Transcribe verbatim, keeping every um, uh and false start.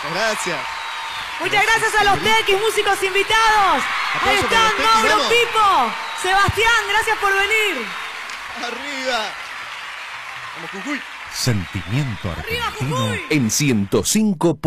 Gracias. Muchas gracias a los Tequis, músicos invitados. Ahí están, Mauro, Pipo, Sebastián, gracias por venir. Arriba. Vamos, Jujuy. Sentimiento Arriba, argentino Jujuy. en ciento cinco.